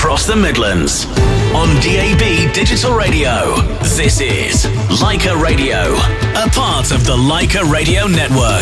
across the Midlands. On DAB Digital Radio, this is Leica Radio, a part of the Leica Radio Network.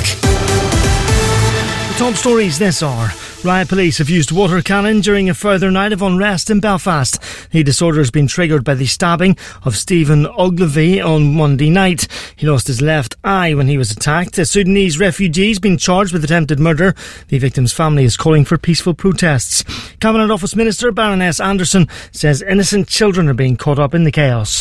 The top stories this hour. Riot police have used water cannon during a further night of unrest in Belfast. The disorder has been triggered by the stabbing of Stephen Ogilvie on Monday night. He lost his left eye when he was attacked. A Sudanese refugee has been charged with attempted murder. The victim's family is calling for peaceful protests. Cabinet Office Minister Baroness Anderson says innocent children are being caught up in the chaos.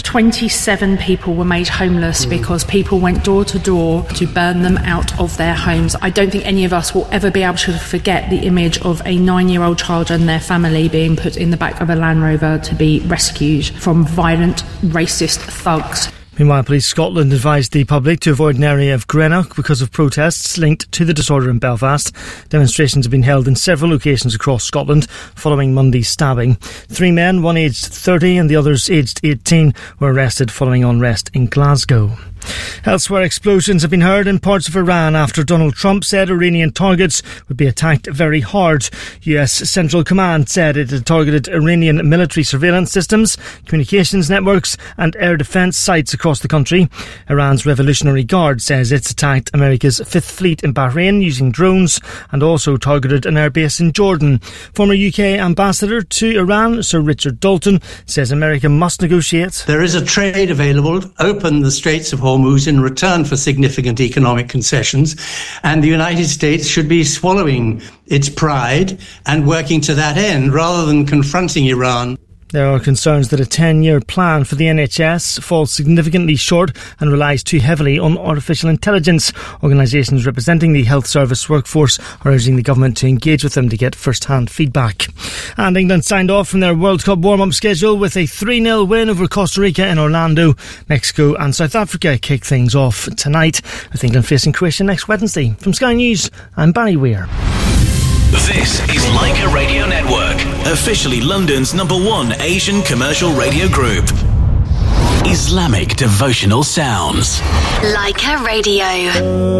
27 people were made homeless because people went door to door to burn them out of their homes. I don't think any of us will ever be able to forget the image of a 9-year-old child and their family being put in the back of a Land Rover to be rescued from violent, racist thugs. Meanwhile, Police Scotland advised the public to avoid an area of Greenock because of protests linked to the disorder in Belfast. Demonstrations have been held in several locations across Scotland following Monday's stabbing. 3 men, one aged 30 and the others aged 18, were arrested following unrest in Glasgow. Elsewhere, explosions have been heard in parts of Iran after Donald Trump said Iranian targets would be attacked very hard. US Central Command said it had targeted Iranian military surveillance systems, communications networks and air defence sites across the country. Iran's Revolutionary Guard says it's attacked America's 5th Fleet in Bahrain using drones and also targeted an airbase in Jordan. Former UK Ambassador to Iran, Sir Richard Dalton, says America must negotiate. There is a trade available. Open the Straits of Hormuz in return for significant economic concessions, and the United States should be swallowing its pride and working to that end rather than confronting Iran. There are concerns that a 10-year plan for the NHS falls significantly short and relies too heavily on artificial intelligence. Organisations representing the health service workforce are urging the government to engage with them to get first-hand feedback. And England signed off from their World Cup warm-up schedule with a 3-0 win over Costa Rica in Orlando. Mexico and South Africa kick things off tonight, with England facing Croatia next Wednesday. From Sky News, I'm Barry Weir. This is Leica Radio Network, officially London's #1 Asian commercial radio group. Islamic devotional sounds. Leica Radio.